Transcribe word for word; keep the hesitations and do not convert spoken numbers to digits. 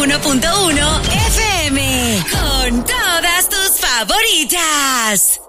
uno punto uno F M. Con todas tus favoritas.